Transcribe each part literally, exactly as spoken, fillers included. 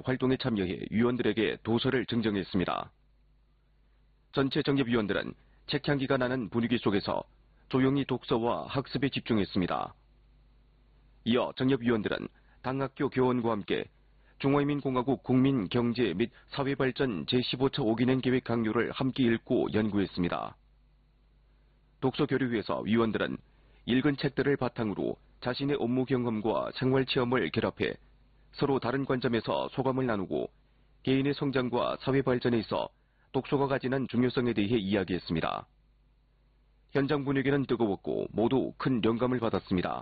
활동에 참여해 위원들에게 도서를 증정했습니다. 전체 정협위원들은 책향기가 나는 분위기 속에서 조용히 독서와 학습에 집중했습니다. 이어 정협위원들은 당학교 교원과 함께 중화인민공화국 국민경제 및 사회발전 제십오 차 오 기년 계획 강요를 함께 읽고 연구했습니다. 독서교류회에서 위원들은 읽은 책들을 바탕으로 자신의 업무 경험과 생활체험을 결합해 서로 다른 관점에서 소감을 나누고 개인의 성장과 사회 발전에 있어 독서가 가지는 중요성에 대해 이야기했습니다. 현장 분위기는 뜨거웠고 모두 큰 영감을 받았습니다.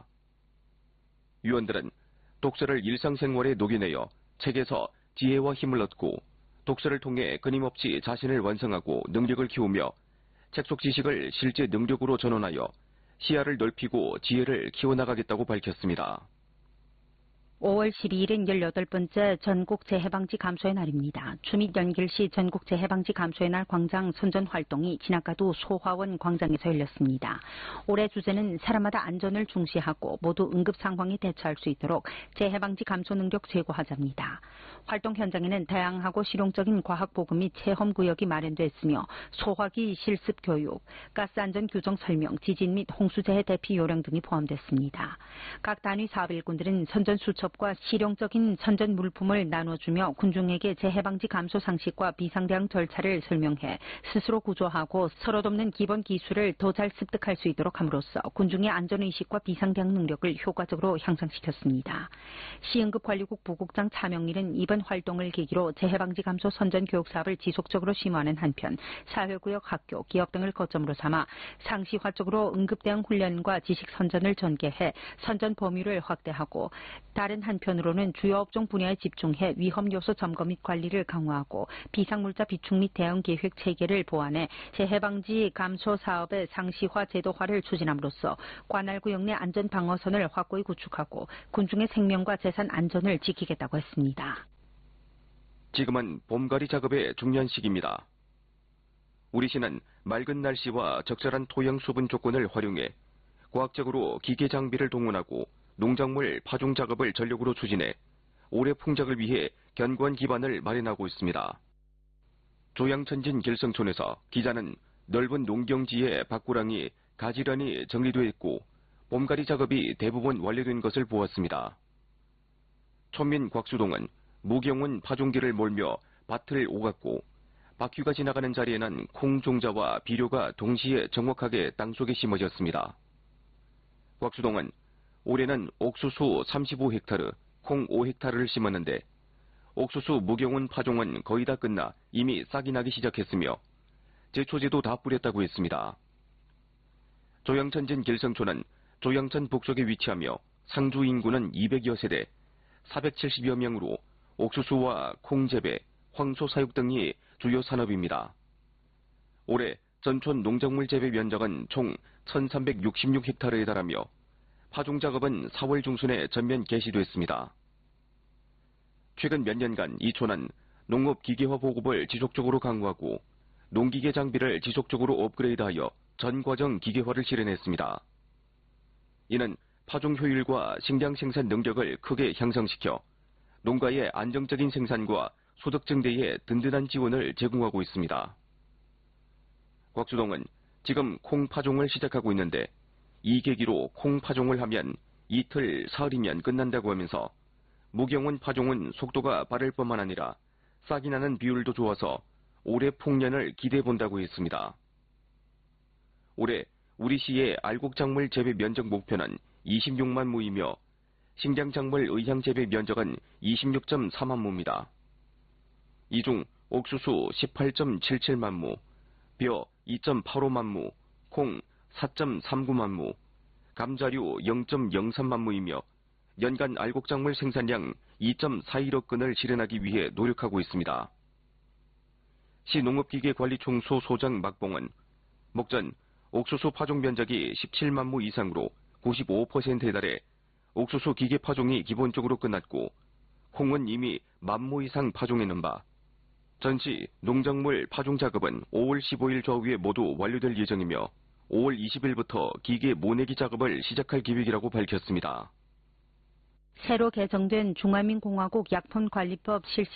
위원들은 독서를 일상생활에 녹여내어 책에서 지혜와 힘을 얻고 독서를 통해 끊임없이 자신을 완성하고 능력을 키우며 책 속 지식을 실제 능력으로 전환하여 시야를 넓히고 지혜를 키워나가겠다고 밝혔습니다. 오월 십이일은 열여덟 번째 전국 재해방지 감소의 날입니다. 추mit 연길시 전국 재해방지 감소의 날 광장 선전 활동이 지난가도 소화원 광장에서 열렸습니다. 올해 주제는 사람마다 안전을 중시하고 모두 응급 상황에 대처할 수 있도록 재해방지 감소 능력 제고하자입니다. 활동 현장에는 다양하고 실용적인 과학 보급 및 체험 구역이 마련됐으며 소화기 실습 교육, 가스 안전 규정 설명, 지진 및 홍수재해 대피 요령 등이 포함됐습니다. 각 단위 사업 일꾼들은 선전 수첩 과 실용적인 선전 물품을 나눠주며 군중에게 재해방지 감소 상식과 비상대응 절차를 설명해 스스로 구조하고 서로 돕는 기본 기술을 더 잘 습득할 수 있도록 함으로써 군중의 안전의식과 비상대응 능력을 효과적으로 향상시켰습니다. 시응급관리국 부국장 차명일은 이번 활동을 계기로 재해방지 감소 선전 교육 사업을 지속적으로 심화하는 한편 사회구역, 학교, 기업 등을 거점으로 삼아 상시화적으로 응급대응 훈련과 지식 선전을 전개해 선전 범위를 확대하고 다른 한편으로는 주요 업종 분야에 집중해 위험 요소 점검 및 관리를 강화하고 비상물자 비축 및 대응 계획 체계를 보완해 재해방지 감소 사업의 상시화 제도화를 추진함으로써 관할구역 내 안전 방어선을 확고히 구축하고 군중의 생명과 재산 안전을 지키겠다고 했습니다. 지금은 봄가리 작업의 중요한 시기입니다. 우리 시는 맑은 날씨와 적절한 토양 수분 조건을 활용해 과학적으로 기계 장비를 동원하고 농작물 파종 작업을 전력으로 추진해 올해 풍작을 위해 견고한 기반을 마련하고 있습니다. 조양천진 길성촌에서 기자는 넓은 농경지의 밭고랑이 가지런히 정리되어 있고 봄가리 작업이 대부분 완료된 것을 보았습니다. 촌민 곽수동은 무경운 파종기를 몰며 밭을 오갔고 바퀴가 지나가는 자리에는 콩 종자와 비료가 동시에 정확하게 땅속에 심어졌습니다. 곽수동은 올해는 옥수수 삼십오 헥타르, 콩 오 헥타르를 심었는데 옥수수 무경운 파종은 거의 다 끝나 이미 싹이 나기 시작했으며 제초제도 다 뿌렸다고 했습니다. 조양천진 길성촌은 조양천 북쪽에 위치하며 상주 인구는 이백여 세대, 사백칠십여 명으로 옥수수와 콩 재배, 황소 사육 등이 주요 산업입니다. 올해 전촌 농작물 재배 면적은 총 천삼백육십육 헥타르에 달하며 파종 작업은 사월 중순에 전면 개시됐습니다. 최근 몇 년간 이 촌은 농업 기계화 보급을 지속적으로 강화하고 농기계 장비를 지속적으로 업그레이드하여 전 과정 기계화를 실현했습니다. 이는 파종 효율과 식량 생산 능력을 크게 향상시켜 농가의 안정적인 생산과 소득 증대에 든든한 지원을 제공하고 있습니다. 곽수동은 지금 콩 파종을 시작하고 있는데 이 계기로 콩 파종을 하면 이틀, 사흘이면 끝난다고 하면서 무경운 파종은 속도가 빠를 뿐만 아니라 싹이 나는 비율도 좋아서 올해 풍년을 기대해본다고 했습니다. 올해 우리 시의 알곡작물 재배 면적 목표는 이십육만 무이며 식량작물 의향 재배 면적은 이십육 점 사만 무입니다. 이 중 옥수수 십팔 점 칠칠만 무, 벼 이 점 팔오만 무, 콩 사 점 삼구만 무, 감자류 영 점 영삼만 무이며 연간 알곡작물 생산량 이 점 사일억 건을 실현하기 위해 노력하고 있습니다. 시농업기계관리총소 소장 막봉은 목전 옥수수 파종 면적이 십칠만 무 이상으로 구십오 퍼센트에 달해 옥수수 기계 파종이 기본적으로 끝났고 콩은 이미 만 무 이상 파종해놓은 바, 전시 농작물 파종 작업은 오월 십오일 좌우에 모두 완료될 예정이며 오월 이십일부터 기계 모내기 작업을 시작할 계획이라고 밝혔습니다. 새로 개정된 중화민공화국 약품관리법 실시